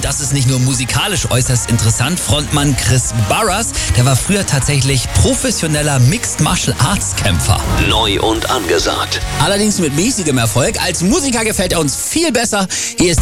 Und das ist nicht nur musikalisch äußerst interessant. Frontmann Chris Barras, der war früher tatsächlich professioneller Mixed Martial Arts Kämpfer. Neu und angesagt. Allerdings mit mäßigem Erfolg. Als Musiker gefällt er uns viel besser. Hier ist